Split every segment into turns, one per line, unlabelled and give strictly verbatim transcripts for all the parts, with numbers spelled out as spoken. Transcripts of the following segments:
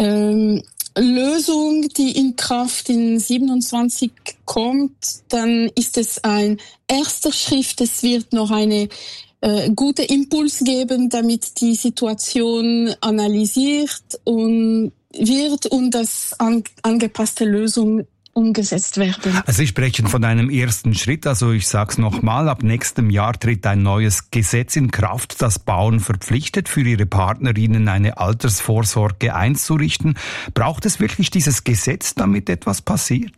ähm, Lösung, die in Kraft in siebenundzwanzig kommt, dann ist es ein erster Schritt. Es wird noch eine äh, gute Impuls geben, damit die Situation analysiert und wird und das an, angepasste Lösung umgesetzt werden.
Also Sie sprechen von einem ersten Schritt. Also ich sage es nochmal, ab nächstem Jahr tritt ein neues Gesetz in Kraft, das Bauern verpflichtet, für ihre Partnerinnen eine Altersvorsorge einzurichten. Braucht es wirklich dieses Gesetz, damit etwas passiert?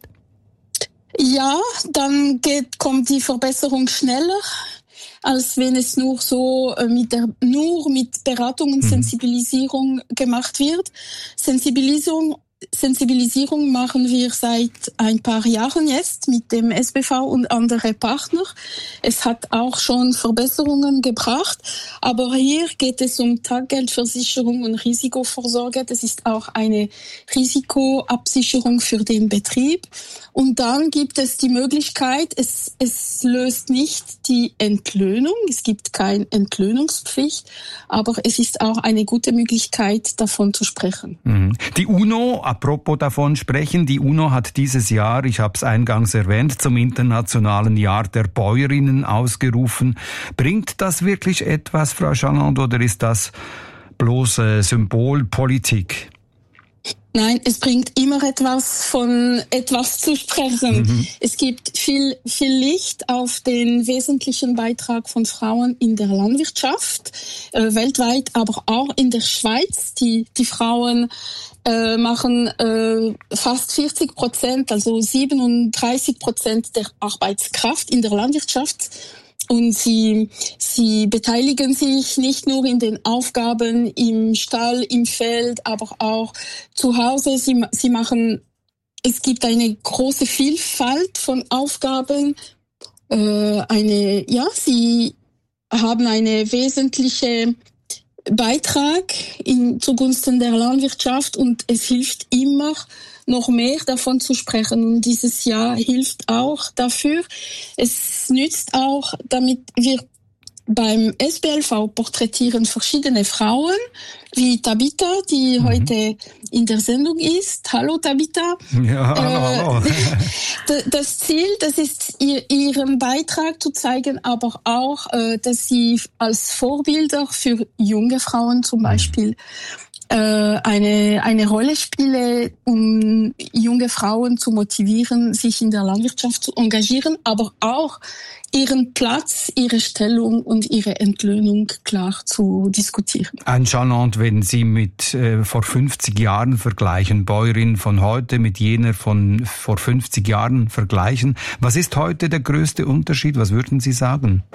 Ja, dann geht, kommt die Verbesserung schneller, als wenn es nur so mit der, nur mit Beratung und Sensibilisierung gemacht wird. Sensibilisierung Sensibilisierung machen wir seit ein paar Jahren jetzt mit dem S B V und andere Partner. Es hat auch schon Verbesserungen gebracht, aber hier geht es um Taggeldversicherung und Risikovorsorge. Das ist auch eine Risikoabsicherung für den Betrieb. Und dann gibt es die Möglichkeit, es, es löst nicht die Entlöhnung, es gibt keine Entlöhnungspflicht, aber es ist auch eine gute Möglichkeit, davon zu sprechen.
Die UNO, apropos davon sprechen, die UNO hat dieses Jahr, ich habe es eingangs erwähnt, zum Internationalen Jahr der Bäuerinnen ausgerufen. Bringt das wirklich etwas, Frau Jalande, oder ist das bloß äh, Symbolpolitik?
Nein, es bringt immer etwas von etwas zu sprechen. Mhm. Es gibt viel, viel Licht auf den wesentlichen Beitrag von Frauen in der Landwirtschaft, äh, weltweit, aber auch in der Schweiz. Die, die Frauen äh, machen äh, fast vierzig Prozent, also siebenunddreißig Prozent der Arbeitskraft in der Landwirtschaft. Und sie, sie beteiligen sich nicht nur in den Aufgaben im Stall, im Feld, aber auch zu Hause. Sie, sie machen, es gibt eine große Vielfalt von Aufgaben. Äh, eine, ja, sie haben eine wesentliche Beitrag in, zugunsten der Landwirtschaft und es hilft immer, noch mehr davon zu sprechen. Und dieses Jahr hilft auch dafür. Es nützt auch, damit wir beim S B L V porträtieren verschiedene Frauen, wie Tabita, die mhm. heute in der Sendung ist. Hallo Tabita.
Ja, hallo, hallo.
Das Ziel, das ist ihr, ihren Beitrag zu zeigen, aber auch, dass sie als Vorbilder für junge Frauen zum Beispiel eine eine Rolle spiele, um junge Frauen zu motivieren, sich in der Landwirtschaft zu engagieren, aber auch ihren Platz, ihre Stellung und ihre Entlöhnung klar zu diskutieren.
Ein Jalande, wenn Sie mit äh, vor fünfzig Jahren vergleichen, Bäuerin von heute mit jener von vor fünfzig Jahren vergleichen, was ist heute der größte Unterschied? Was würden Sie sagen?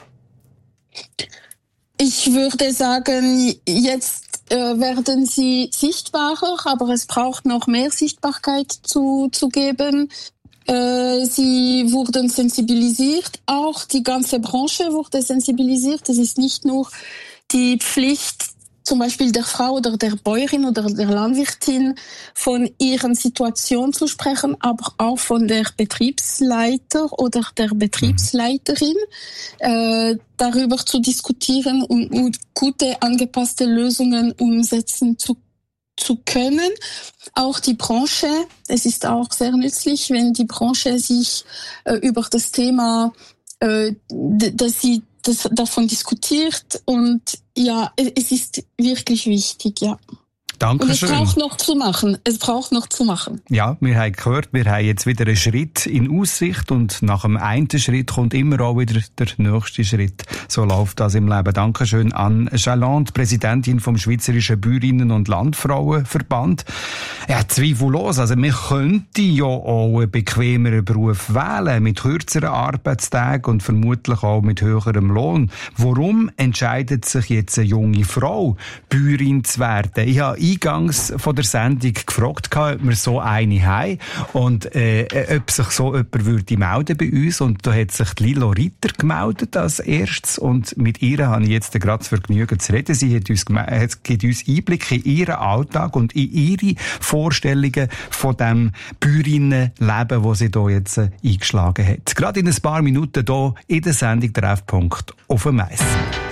Ich würde sagen, jetzt äh, werden sie sichtbarer, aber es braucht noch mehr Sichtbarkeit zu, zu geben. Äh, sie wurden sensibilisiert, auch die ganze Branche wurde sensibilisiert. Es ist nicht nur die Pflicht, zum Beispiel der Frau oder der Bäuerin oder der Landwirtin von ihren Situation zu sprechen, aber auch von der Betriebsleiter oder der Betriebsleiterin äh, darüber zu diskutieren und, und gute angepasste Lösungen umsetzen zu zu können. Auch die Branche, es ist auch sehr nützlich, wenn die Branche sich äh, über das Thema, äh, d- dass sie das, davon diskutiert und ja, es ist wirklich wichtig, ja.
Dankeschön.
Und es braucht noch zu machen. Es braucht noch zu machen.
Ja, wir haben gehört, wir haben jetzt wieder einen Schritt in Aussicht und nach dem einen Schritt kommt immer auch wieder der nächste Schritt. So läuft das im Leben. Dankeschön an Jalande, Präsidentin vom Schweizerischen Bäuerinnen- und Landfrauenverband. Ja, zweifellos. Also, man könnte ja auch einen bequemeren Beruf wählen, mit kürzeren Arbeitstagen und vermutlich auch mit höherem Lohn. Warum entscheidet sich jetzt eine junge Frau, Bäuerin zu werden? Ich habe eingangs von der Sendung gefragt, ob wir so eine haben und äh, ob sich so jemand würde melden bei uns. Und da hat sich die Lilo Ritter gemeldet als erstes und mit ihr habe ich jetzt gerade das Vergnügen zu reden. Sie hat uns, hat, gibt uns Einblick in ihren Alltag und in ihre Vorstellungen von dem Bäuerinnenleben, das sie hier jetzt äh, eingeschlagen hat. Gerade in ein paar Minuten hier in der Sendung «Treffpunkt» auf dem Eis.